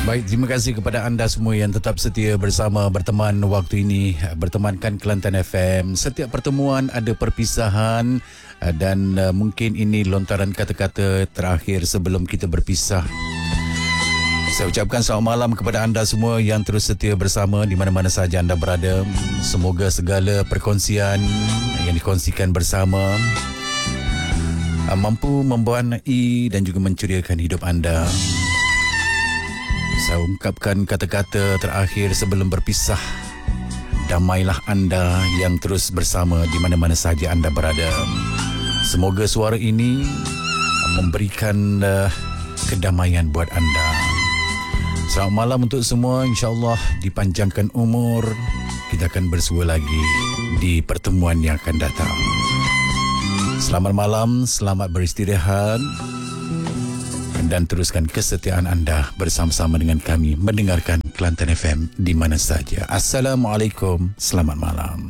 Baik, terima kasih kepada anda semua yang tetap setia bersama berteman waktu ini, bertemankan Kelantan FM. Setiap pertemuan ada perpisahan dan mungkin ini lontaran kata-kata terakhir sebelum kita berpisah. Saya ucapkan selamat malam kepada anda semua yang terus setia bersama di mana-mana sahaja anda berada. Semoga segala perkongsian yang dikongsikan bersama mampu memwarnai dan juga menceriakan hidup anda. Saya ungkapkan kata-kata terakhir sebelum berpisah. Damailah anda yang terus bersama di mana-mana sahaja anda berada. Semoga suara ini memberikan kedamaian buat anda. Selamat malam untuk semua. InsyaAllah dipanjangkan umur. Kita akan bersua lagi di pertemuan yang akan datang. Selamat malam, selamat beristirahat. Dan teruskan kesetiaan anda bersama-sama dengan kami mendengarkan Kelantan FM di mana saja. Assalamualaikum, selamat malam.